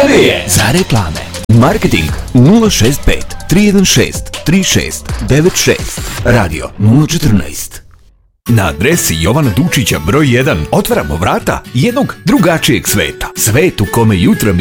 Vreme je za reklame. Marketing 065 316 3696. Radio 014. Na adresi Jovana Dučića broj 1 otvaramo vrata jednog drugačijeg sveta. Svet u kome jutra